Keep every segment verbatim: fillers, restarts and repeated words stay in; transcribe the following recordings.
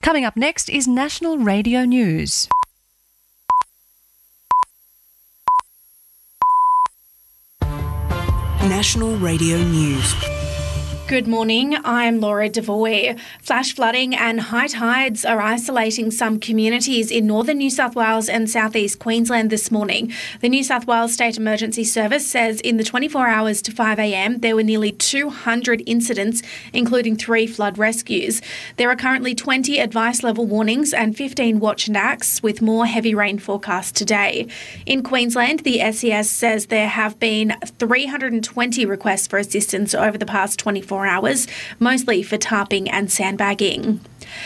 Coming up next is National Radio News. National Radio News. Good morning, I'm Laura Devoy. Flash flooding and high tides are isolating some communities in northern New South Wales and southeast Queensland this morning. The New South Wales State Emergency Service says in the twenty-four hours to five a m there were nearly two hundred incidents, including three flood rescues. There are currently twenty advice level warnings and fifteen watch and acts, with more heavy rain forecast today. In Queensland, the S E S says there have been three hundred twenty requests for assistance over the past twenty-four hours, mostly for tarping and sandbagging.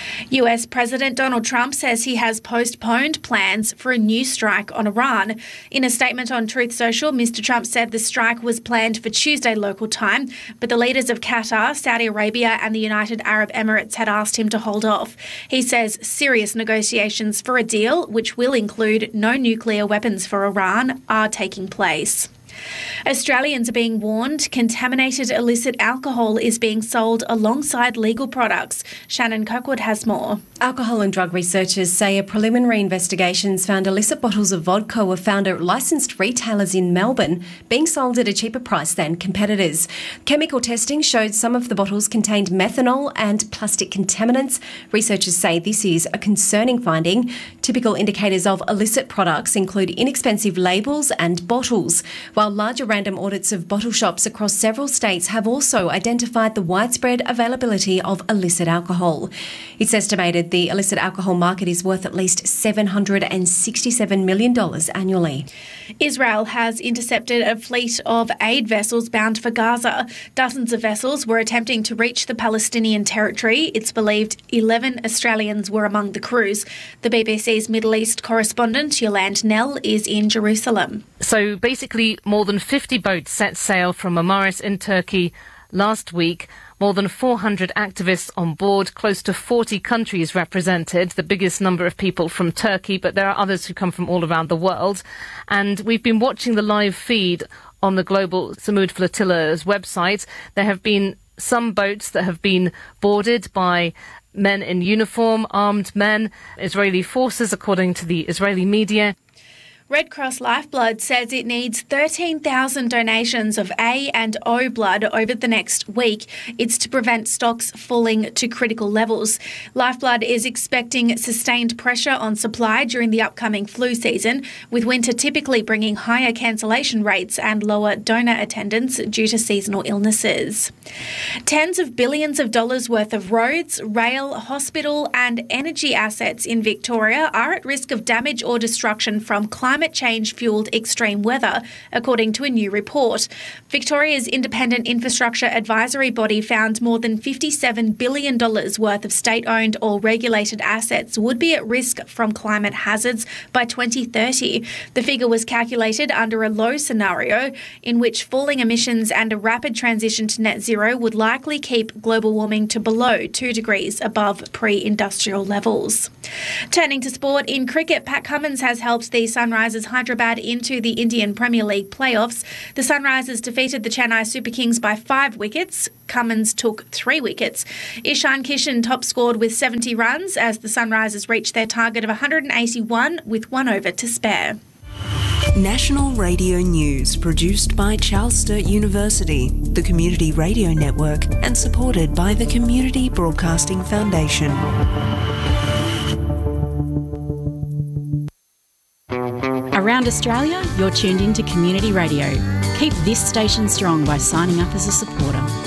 U S President Donald Trump says he has postponed plans for a new strike on Iran. In a statement on Truth Social, Mister Trump said the strike was planned for Tuesday local time, but the leaders of Qatar, Saudi Arabia and the United Arab Emirates had asked him to hold off. He says serious negotiations for a deal, which will include no nuclear weapons for Iran, are taking place. Australians are being warned contaminated illicit alcohol is being sold alongside legal products. Shannon Kirkwood has more. Alcohol and drug researchers say a preliminary investigations found illicit bottles of vodka were found at licensed retailers in Melbourne being sold at a cheaper price than competitors. Chemical testing showed some of the bottles contained methanol and plastic contaminants. Researchers say this is a concerning finding. Typical indicators of illicit products include inexpensive labels and bottles, while larger random audits of bottle shops across several states have also identified the widespread availability of illicit alcohol. It's estimated the illicit alcohol market is worth at least seven hundred sixty-seven million dollars annually. Israel has intercepted a fleet of aid vessels bound for Gaza. Dozens of vessels were attempting to reach the Palestinian territory. It's believed eleven Australians were among the crews. The B B C's Middle East correspondent, Yolande Nell, is in Jerusalem. So basically, more than fifty boats set sail from Marmaris in Turkey last week. More than four hundred activists on board, close to forty countries represented, the biggest number of people from Turkey, but there are others who come from all around the world. And we've been watching the live feed on the Global Samud Flotilla's website. There have been some boats that have been boarded by men in uniform, armed men, Israeli forces, according to the Israeli media. Red Cross Lifeblood says it needs thirteen thousand donations of A and O blood over the next week. It's to prevent stocks falling to critical levels. Lifeblood is expecting sustained pressure on supply during the upcoming flu season, with winter typically bringing higher cancellation rates and lower donor attendance due to seasonal illnesses. Tens of billions of dollars worth of roads, rail, hospital and energy assets in Victoria are at risk of damage or destruction from climate change-fuelled extreme weather, according to a new report. Victoria's Independent Infrastructure Advisory Body found more than fifty-seven billion dollars worth of state-owned or regulated assets would be at risk from climate hazards by twenty thirty. The figure was calculated under a low scenario in which falling emissions and a rapid transition to net zero would likely keep global warming to below two degrees above pre-industrial levels. Turning to sport, in cricket, Pat Cummins has helped the Sunrisers Hyderabad into the Indian Premier League playoffs. The Sunrisers defeated the Chennai Super Kings by five wickets. Cummins took three wickets. Ishan Kishan top scored with seventy runs as the Sunrisers reached their target of one hundred eighty-one with one over to spare. National Radio News, produced by Charles Sturt University, the Community Radio Network, and supported by the Community Broadcasting Foundation. Around Australia, you're tuned in to Community Radio. Keep this station strong by signing up as a supporter.